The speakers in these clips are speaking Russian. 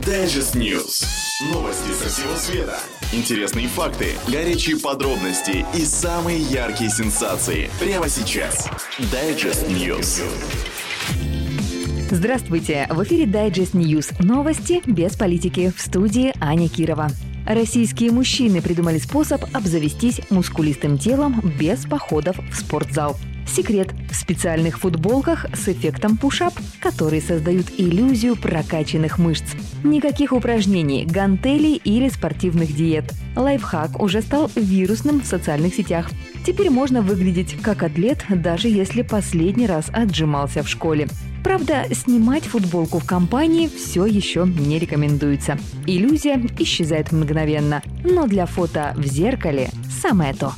Digest News. Новости со всего света. Интересные факты, горячие подробности и самые яркие сенсации. Прямо сейчас. Digest News. Здравствуйте! В эфире Digest News. Новости без политики. В студии Аня Кирова. Российские мужчины придумали способ обзавестись мускулистым телом без походов в спортзал. Секрет – в специальных футболках с эффектом пуш-ап, которые создают иллюзию прокачанных мышц. Никаких упражнений, гантелей или спортивных диет. Лайфхак уже стал вирусным в социальных сетях. Теперь можно выглядеть как атлет, даже если последний раз отжимался в школе. Правда, снимать футболку в компании все еще не рекомендуется. Иллюзия исчезает мгновенно, но для фото в зеркале самое то.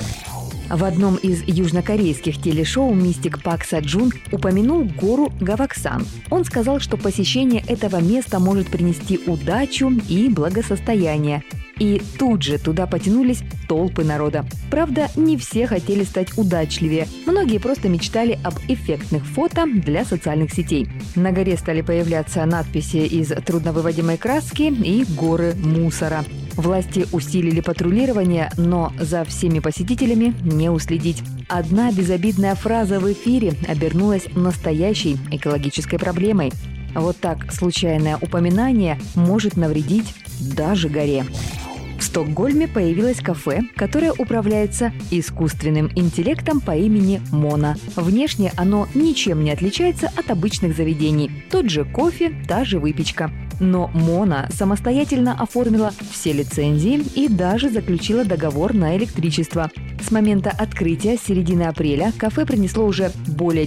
В одном из южнокорейских телешоу мистик Пак Саджун упомянул гору Гаваксан. Он сказал, что посещение этого места может принести удачу и благосостояние. И тут же туда потянулись толпы народа. Правда, не все хотели стать удачливее. Многие просто мечтали об эффектных фото для социальных сетей. На горе стали появляться надписи из трудновыводимой краски и горы мусора. Власти усилили патрулирование, но за всеми посетителями не уследить. Одна безобидная фраза в эфире обернулась настоящей экологической проблемой. Вот так случайное упоминание может навредить даже горе. В Стокгольме появилось кафе, которое управляется искусственным интеллектом по имени Мона. Внешне оно ничем не отличается от обычных заведений. Тот же кофе, та же выпечка. Но Мона самостоятельно оформила все лицензии и даже заключила договор на электричество. С момента открытия с середины апреля кафе принесло уже более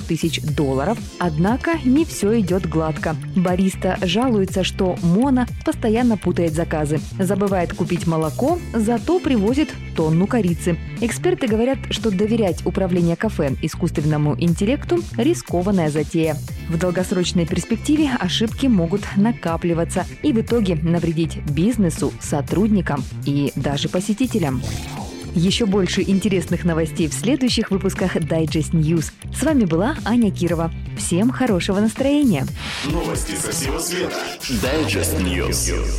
$4000, однако не все идет гладко. Бариста жалуется, что Мона постоянно путает заказы, забывает купить молоко, зато привозит тонну корицы. Эксперты говорят, что доверять управление кафе искусственному интеллекту – рискованная затея. В долгосрочной перспективе ошибки могут накапливаться и в итоге навредить бизнесу, сотрудникам и даже посетителям. Еще больше интересных новостей в следующих выпусках Digest News. С вами была Аня Кирова. Всем хорошего настроения. Новости со всего света. Digest News.